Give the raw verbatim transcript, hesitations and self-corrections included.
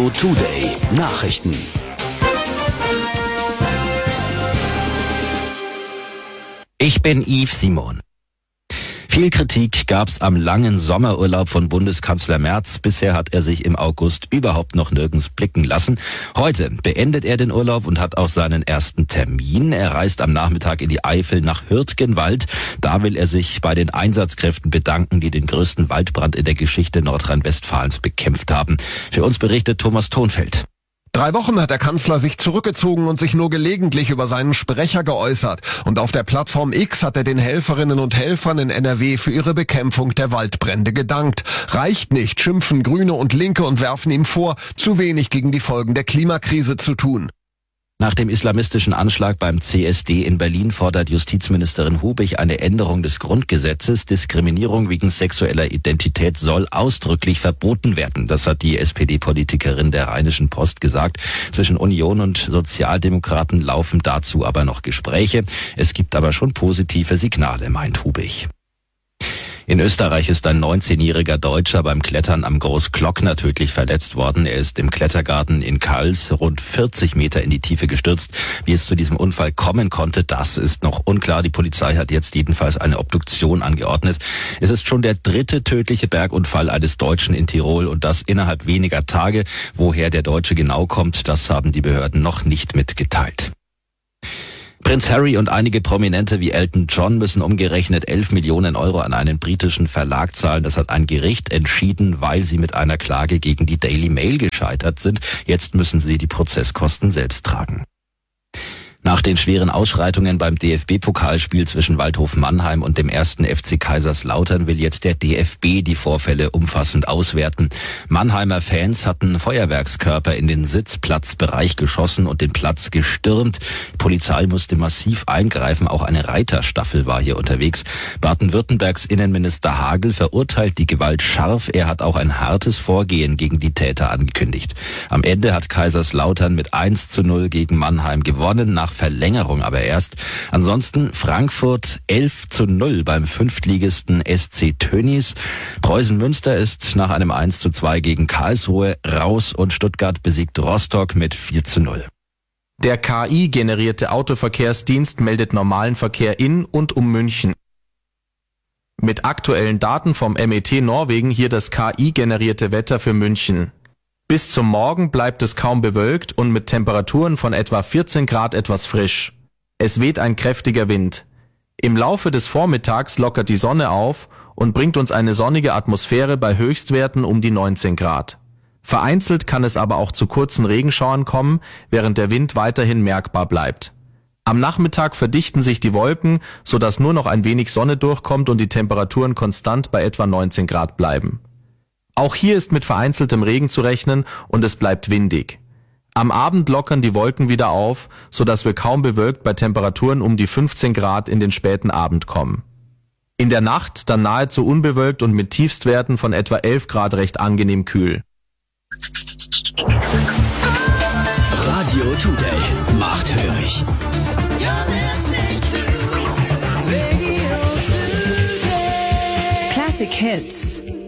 Today Nachrichten. Ich bin Yves Simon. Viel Kritik gab's am langen Sommerurlaub von Bundeskanzler Merz. Bisher hat er sich im August überhaupt noch nirgends blicken lassen. Heute beendet er den Urlaub und hat auch seinen ersten Termin. Er reist am Nachmittag in die Eifel nach Hürtgenwald. Da will er sich bei den Einsatzkräften bedanken, die den größten Waldbrand in der Geschichte Nordrhein-Westfalens bekämpft haben. Für uns berichtet Thomas Thonfeld. Drei Wochen hat der Kanzler sich zurückgezogen und sich nur gelegentlich über seinen Sprecher geäußert. Und auf der Plattform X hat er den Helferinnen und Helfern in N R W für ihre Bekämpfung der Waldbrände gedankt. Reicht nicht, schimpfen Grüne und Linke und werfen ihm vor, zu wenig gegen die Folgen der Klimakrise zu tun. Nach dem islamistischen Anschlag beim C S D in Berlin fordert Justizministerin Hubig eine Änderung des Grundgesetzes. Diskriminierung wegen sexueller Identität soll ausdrücklich verboten werden. Das hat die S P D-Politikerin der Rheinischen Post gesagt. Zwischen Union und Sozialdemokraten laufen dazu aber noch Gespräche. Es gibt aber schon positive Signale, meint Hubig. In Österreich ist ein neunzehnjähriger Deutscher beim Klettern am Großglockner tödlich verletzt worden. Er ist im Klettergarten in Kals rund vierzig Meter in die Tiefe gestürzt. Wie es zu diesem Unfall kommen konnte, das ist noch unklar. Die Polizei hat jetzt jedenfalls eine Obduktion angeordnet. Es ist schon der dritte tödliche Bergunfall eines Deutschen in Tirol und das innerhalb weniger Tage. Woher der Deutsche genau kommt, das haben die Behörden noch nicht mitgeteilt. Prinz Harry und einige Prominente wie Elton John müssen umgerechnet elf Millionen Euro an einen britischen Verlag zahlen. Das hat ein Gericht entschieden, weil sie mit einer Klage gegen die Daily Mail gescheitert sind. Jetzt müssen sie die Prozesskosten selbst tragen. Nach den schweren Ausschreitungen beim D F B-Pokalspiel zwischen Waldhof Mannheim und dem ersten F C Kaiserslautern will jetzt der D F B die Vorfälle umfassend auswerten. Mannheimer Fans hatten Feuerwerkskörper in den Sitzplatzbereich geschossen und den Platz gestürmt. Die Polizei musste massiv eingreifen, auch eine Reiterstaffel war hier unterwegs. Baden-Württembergs Innenminister Hagel verurteilt die Gewalt scharf. Er hat auch ein hartes Vorgehen gegen die Täter angekündigt. Am Ende hat Kaiserslautern mit eins zu null gegen Mannheim gewonnen, nach Verlängerung aber erst. Ansonsten Frankfurt elf zu null beim Fünftligisten S C Tönnies. Preußen Münster ist nach einem eins zu zwei gegen Karlsruhe raus und Stuttgart besiegt Rostock mit vier zu null. Der K I-generierte Autoverkehrsdienst meldet normalen Verkehr in und um München. Mit aktuellen Daten vom M E T Norwegen hier das K I-generierte Wetter für München. Bis zum Morgen bleibt es kaum bewölkt und mit Temperaturen von etwa vierzehn Grad etwas frisch. Es weht ein kräftiger Wind. Im Laufe des Vormittags lockert die Sonne auf und bringt uns eine sonnige Atmosphäre bei Höchstwerten um die neunzehn Grad. Vereinzelt kann es aber auch zu kurzen Regenschauern kommen, während der Wind weiterhin merkbar bleibt. Am Nachmittag verdichten sich die Wolken, sodass nur noch ein wenig Sonne durchkommt und die Temperaturen konstant bei etwa neunzehn Grad bleiben. Auch hier ist mit vereinzeltem Regen zu rechnen und es bleibt windig. Am Abend lockern die Wolken wieder auf, sodass wir kaum bewölkt bei Temperaturen um die fünfzehn Grad in den späten Abend kommen. In der Nacht dann nahezu unbewölkt und mit Tiefstwerten von etwa elf Grad recht angenehm kühl. Radio Today macht hörig. Classic Hits.